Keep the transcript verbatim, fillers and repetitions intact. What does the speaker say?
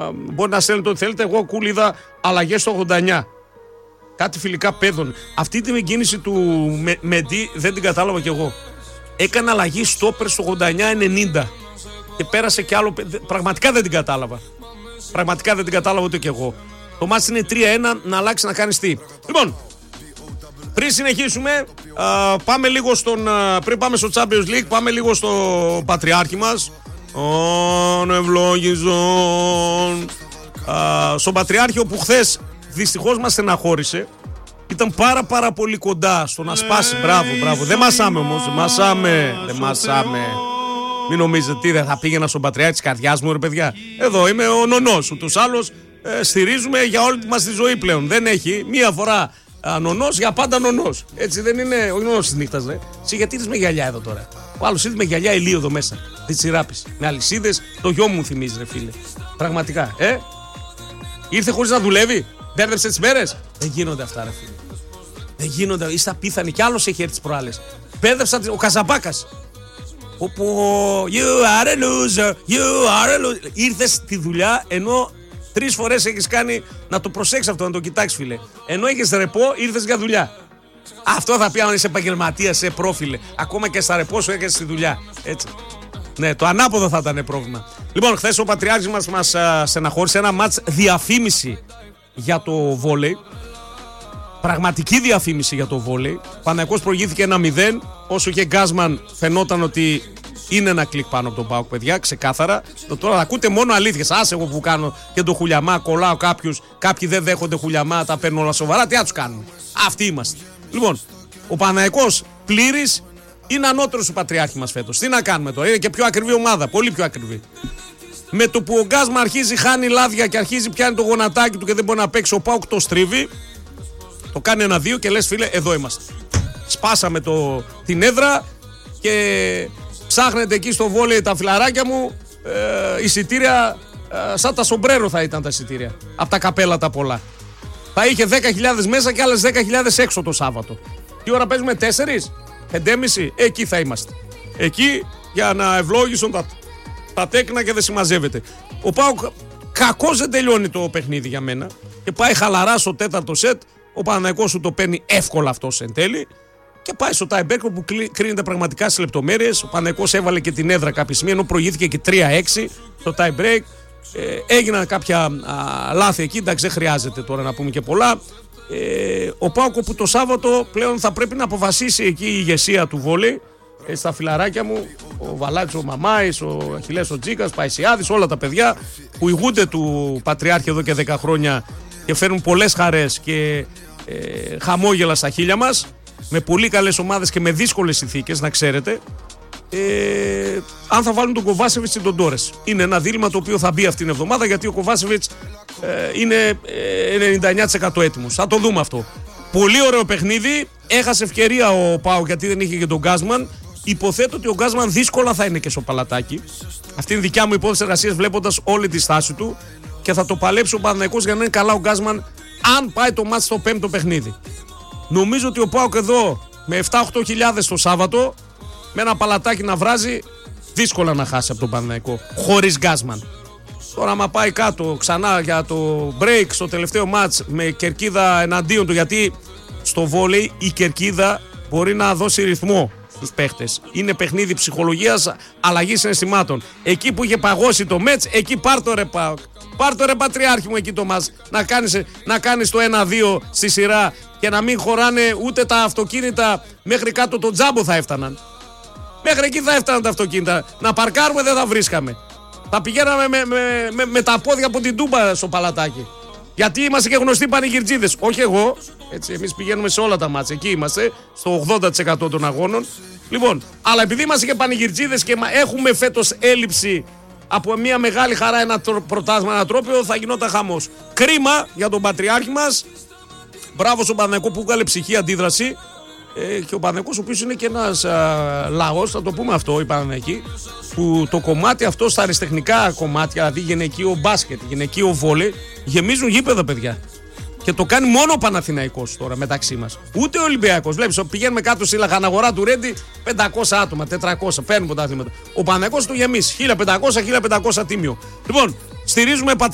μπορεί να στέλνετε ό,τι θέλετε. Εγώ κούλ είδα αλλαγές στο ογδόντα εννιά. Κάτι φιλικά παιδών. Αυτή την κίνηση του με, Μεντί δεν την κατάλαβα κι εγώ. Έκανε αλλαγή στόπερ στο ογδόντα εννιά ενενήντα. Και πέρασε κι άλλο. Πραγματικά δεν την κατάλαβα. Πραγματικά δεν την κατάλαβα ούτε κι εγώ. Το μάτς είναι τρία ένα, να αλλάξει να κάνεις τι. Λοιπόν, πριν συνεχίσουμε, α, πάμε λίγο στον, α, πριν πάμε στο Champions League, πάμε λίγο στο πατριάρχη μας. Ον ευλόγησον. Στον πατριάρχη, όπου χθες δυστυχώς μας στεναχώρησε. Ήταν πάρα πάρα πολύ κοντά στο να σπάσει. Μπράβο, μπράβο. Δεν μασάμε όμως, δεν μασάμε. Δεν μασάμε. Μην νομίζετε τι, δεν θα πήγαινα στον πατριάρχη της καρδιάς μου, ρε παιδιά. Εδώ είμαι ο νονός, ούτως άλλως ε, στηρίζουμε για όλη μας τη ζωή πλέον. Δεν έχει μία φορά α, νονός, για πάντα νονός. Έτσι δεν είναι ο νονός της νύχτας, ρε. Εσύ γιατί είσαι με γυαλιά εδώ τώρα. Ο άλλος ήρθε με γυαλιά ηλίου εδώ μέσα. Τη τσιράπης. Με αλυσίδες, το γιο μου θυμίζει, ρε φίλε. Πραγματικά, ε. Ήρθε χωρίς να δουλεύει. Μπέρδεψε τις μέρες. Δεν γίνονται αυτά, ρε φίλε. Δεν γίνονται. Είστε απίθανοι. Κι άλλος έχει έρθει τις προάλλες. Μπέρδεψα ο Καζαμπάκας. Όπου you are a loser, you are a loser. Ήρθες στη δουλειά ενώ τρεις φορές έχεις κάνει. Να το προσέξεις αυτό, να το κοιτάξεις, φίλε. Ενώ έχεις ρεπό, ήρθες για δουλειά. Αυτό θα πει αν είσαι επαγγελματίας, σε πρόφιλε. Ακόμα και στα ρεπό σου έκανες στη δουλειά. Έτσι. Ναι, το ανάποδο θα ήταν πρόβλημα. Λοιπόν, χθες ο πατριάρχης μας μας α, στεναχώρησε. Ένα μάτς διαφήμιση για το βόλεϊ. Πραγματική διαφήμιση για το βόλεϊ. Παναθηναϊκός προηγήθηκε ένα μηδέν. Όσο και Γκάσμαν φαινόταν ότι είναι ένα κλικ πάνω από τον ΠΑΟΚ, παιδιά, ξεκάθαρα. Τώρα θα ακούτε μόνο αλήθειες. Άσε εγώ που κάνω και το χουλιαμά, κολλάω κάποιους. Κάποιοι δεν δέχονται χουλιαμά, τα παίρνουν όλα σοβαρά. Τι να τους κάνουν. Αυτοί είμαστε. Λοιπόν, ο Παναθηναϊκός πλήρης είναι ανώτερος του πατριάρχη μας φέτος. Τι να κάνουμε τώρα, είναι και πιο ακριβή ομάδα. Πολύ πιο ακριβή. Με το που ο Γκάσμαν αρχίζει, χάνει λάδια και αρχίζει, πιάνει το γονατάκι του και δεν μπορεί να παίξει, ο ΠΑΟΚ το στρίβει. Το κάνει ένα-δύο και λες, φίλε, εδώ είμαστε. Σπάσαμε το, την έδρα και ψάχνετε εκεί στο βόλεϊ τα φιλαράκια μου ε, εισιτήρια ε, σαν τα σομπρέρο θα ήταν τα εισιτήρια. Από τα καπέλα τα πολλά. Θα είχε δέκα χιλιάδες μέσα και άλλες δέκα χιλιάδες έξω το Σάββατο. Τι ώρα παίζουμε, τέσσερις, πέντε και μισή, εκεί θα είμαστε. Εκεί για να ευλόγησουν τα, τα τέκνα και δεν συμμαζεύεται. Ο ΠΑΟΚ κακώς δεν τελειώνει το παιχνίδι για μένα και πάει χαλαρά στο τέταρτο σετ. Ο Παναθηναϊκός σου το παίρνει εύκολα αυτός εν τέλει και πάει στο tie break που κρίνεται πραγματικά στις λεπτομέρειες. Ο Παναθηναϊκός έβαλε και την έδρα κάποια στιγμή ενώ προηγήθηκε και τρία έξι στο tie break. Ε, έγιναν κάποια α, λάθη εκεί, εντάξει, δεν χρειάζεται τώρα να πούμε και πολλά. Ε, ο ΠΑΟΚ που το Σάββατο πλέον θα πρέπει να αποφασίσει εκεί η ηγεσία του βόλεϊ. Ε, στα φιλαράκια μου, ο Βαλάκης, ο Μαμάης, ο Αχιλλέας, ο Τζίκας, Παϊσιάδης, όλα τα παιδιά που ηγούνται του Πατριάρχη εδώ και δέκα χρόνια και φέρνουν πολλές χαρές και ε, χαμόγελα στα χείλια μας, με πολύ καλές ομάδες και με δύσκολες συνθήκες, να ξέρετε. Ε, αν θα βάλουν τον Κοβάσεβιτς ή τον Τόρες. Είναι ένα δίλημμα το οποίο θα μπει αυτήν την εβδομάδα, γιατί ο Κοβάσεβιτς ε, είναι ε, ενενήντα εννιά τοις εκατό έτοιμος. Θα το δούμε αυτό. Πολύ ωραίο παιχνίδι. Έχασε ευκαιρία ο ΠΑΟΚ γιατί δεν είχε και τον Γκάσμαν. Υποθέτω ότι ο Γκάσμαν δύσκολα θα είναι και στο παλατάκι. Αυτή είναι δικιά μου υπόθεση εργασίας, βλέποντας όλη τη στάση του. Και θα το παλέψει ο Παναθηναϊκός για να είναι καλά ο Γκάσμαν, αν πάει το μάτς στο πέμπτο παιχνίδι. Νομίζω ότι ο ΠΑΟΚ εδώ με επτά οχτώ χιλιάδες το Σάββατο, με ένα παλατάκι να βράζει, δύσκολα να χάσει από τον Παναθηναϊκό χωρίς Γκάσμαν. Τώρα, άμα πάει κάτω ξανά για το break στο τελευταίο μάτς με κερκίδα εναντίον του, γιατί στο βόλεϊ η κερκίδα μπορεί να δώσει ρυθμό στους παίχτες. Είναι παιχνίδι ψυχολογίας, αλλαγή συναισθημάτων. Εκεί που είχε παγώσει το Μέτς, εκεί πάρ' το ρε ΠΑΟΚ. Πάρ' το ρε Πατριάρχη μου εκεί το μας. Να κάνεις, να κάνεις το ένα δύο στη σειρά και να μην χωράνε ούτε τα αυτοκίνητα μέχρι κάτω το τζάμπο θα έφταναν. Μέχρι εκεί θα έφταναν τα αυτοκίνητα. Να παρκάρουμε δεν θα βρίσκαμε. Θα πηγαίναμε με, με, με, με τα πόδια από την Τούμπα στο παλατάκι. Γιατί είμαστε και γνωστοί πανηγυρτζίδες. Όχι εγώ. Έτσι, εμείς πηγαίνουμε σε όλα τα μάτια. Εκεί είμαστε, στο ογδόντα τοις εκατό των αγώνων. Λοιπόν, αλλά επειδή είμαστε και πανηγυρτζίδες και έχουμε φέτος έλλειψη από μια μεγάλη χαρά, ένα πρωτάθλημα, ένα τρόπαιο, θα γινόταν χαμός. Κρίμα για τον Πατριάρχη μας. Μπράβο στον Παναθηναϊκό που βγάλε ψυχή αντίδραση. Ε, και ο Παναθηναϊκός, ο οποίος είναι και ένας α, λαός, θα το πούμε αυτό, οι Παναθηναϊκοί, που το κομμάτι αυτό στα αριστεχνικά κομμάτια, δηλαδή γυναικείο μπάσκετ, γυναικείο βόλεϊ, γεμίζουν γήπεδα, παιδιά. Και το κάνει μόνο ο Παναθηναϊκός τώρα μεταξύ μας. Ούτε ο Ολυμπιακός. Βλέπεις, πηγαίνουμε κάτω στη λαχαναγορά του Ρέντι, πεντακόσια άτομα, τετρακόσια, παίρνουν πρωταθλήματα. Ο Παναθηναϊκός το γεμίσει, χίλια πεντακόσια χίλια πεντακόσια τίμιο. Λοιπόν, στηρίζουμε